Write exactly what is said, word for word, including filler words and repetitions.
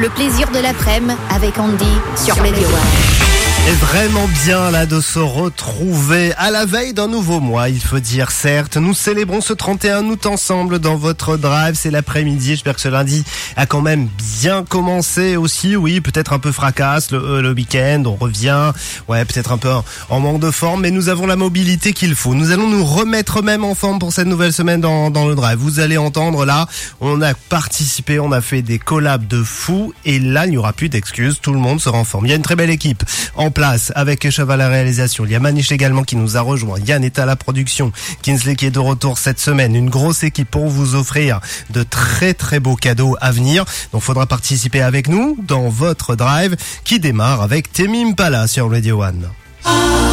Le plaisir de l'après-midi avec Andy sur Radio One. Et vraiment bien là de se retrouver à la veille d'un nouveau mois, il faut dire. Certes, nous célébrons ce trente et un août ensemble dans votre drive, c'est l'après-midi. J'espère que ce lundi a quand même bien commencé aussi. Oui, peut-être un peu fracasse le, euh, le week-end, on revient, ouais, peut-être un peu en, en manque de forme, mais nous avons la mobilité qu'il faut. Nous allons nous remettre même en forme pour cette nouvelle semaine dans, dans le drive. Vous allez entendre là, on a participé, on a fait des collabs de fous et là il n'y aura plus d'excuses, tout le monde sera en forme. Il y a une très belle équipe en place avec Cheval à la réalisation. Il y a Maniche également qui nous a rejoint. Yann est à la production. Kinsley qui est de retour cette semaine. Une grosse équipe pour vous offrir de très très beaux cadeaux à venir. Donc faudra participer avec nous dans votre drive qui démarre avec Tame Impala sur Radio One.